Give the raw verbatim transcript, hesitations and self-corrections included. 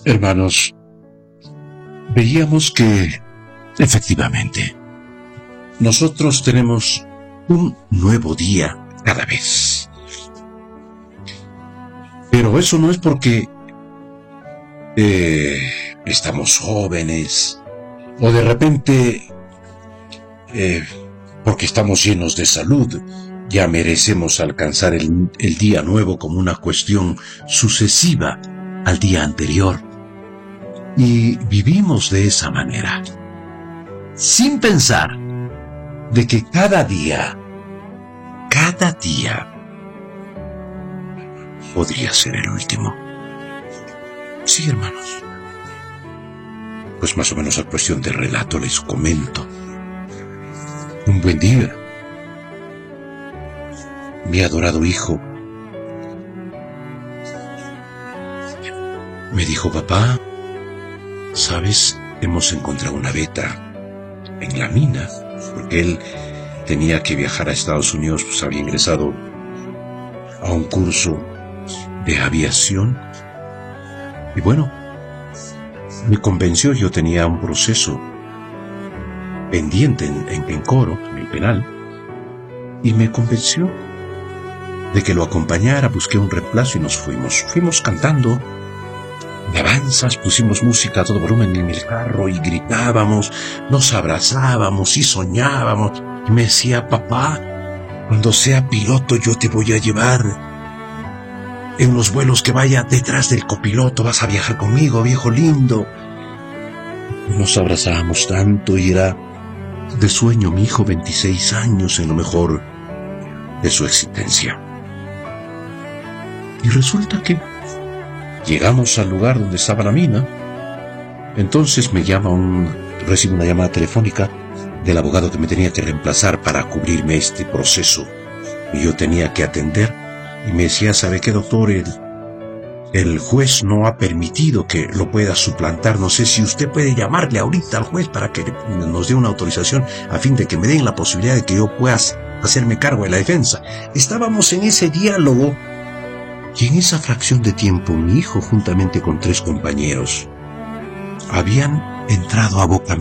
Hermanos, veíamos que, efectivamente, nosotros tenemos un nuevo día cada vez. Pero eso no es porque eh, estamos jóvenes o de repente eh, porque estamos llenos de salud ya merecemos alcanzar el, el día nuevo como una cuestión sucesiva al día anterior. Y vivimos de esa manera, sin pensar de que cada día, cada día, podría ser el último. Sí, hermanos. Pues más o menos a cuestión de relato les comento. Un buen día, mi adorado hijo me dijo: papá, ¿sabes? Hemos encontrado una beta en la mina, porque él tenía que viajar a Estados Unidos, pues había ingresado a un curso de aviación. Y bueno, me convenció. Yo tenía un proceso pendiente en, en, en Coro, en el penal, y me convenció de que lo acompañara. Busqué un reemplazo y nos fuimos. Fuimos cantando alabanzas, pusimos música a todo volumen en el carro y gritábamos, nos abrazábamos y soñábamos. Y me decía: papá, cuando sea piloto yo te voy a llevar en los vuelos que vaya detrás del copiloto, vas a viajar conmigo, viejo lindo. Nos abrazábamos tanto y era de sueño. Mi hijo, veintiséis años, en lo mejor de su existencia. Y resulta que llegamos al lugar donde estaba la mina. Entonces me llama un... recibo una llamada telefónica del abogado que me tenía que reemplazar para cubrirme este proceso y yo tenía que atender. Y me decía: ¿sabe qué, doctor? El, el juez no ha permitido que lo pueda suplantar. No sé si usted puede llamarle ahorita al juez para que nos dé una autorización a fin de que me den la posibilidad de que yo pueda hacerme cargo de la defensa. Estábamos en ese diálogo y en esa fracción de tiempo mi hijo, juntamente con tres compañeros, habían entrado a boca